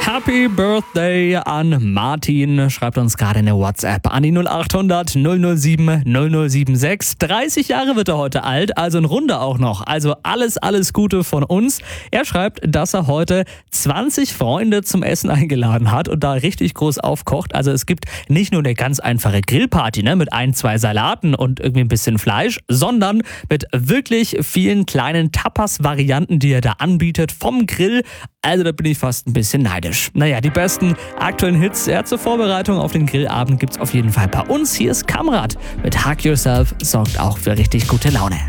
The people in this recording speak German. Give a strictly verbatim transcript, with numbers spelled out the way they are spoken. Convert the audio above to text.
Happy Birthday an Martin. Schreibt uns gerade eine WhatsApp an die null acht hundert null null sieben null null sieben sechs. dreißig Jahre wird er heute alt, also ein Runder auch noch. Also alles, alles Gute von uns. Er schreibt, dass er heute zwanzig Freunde zum Essen eingeladen hat und da richtig groß aufkocht. Also es gibt nicht nur eine ganz einfache Grillparty, ne, mit ein, zwei Salaten und irgendwie ein bisschen Fleisch, sondern mit wirklich vielen kleinen Tapas-Varianten, die er da anbietet vom Grill. Also da bin ich fast ein bisschen neidisch. Naja, die besten aktuellen Hits ja, zur Vorbereitung auf den Grillabend gibt's auf jeden Fall bei uns. Hier ist Kamrat mit Hug Yourself, sorgt auch für richtig gute Laune.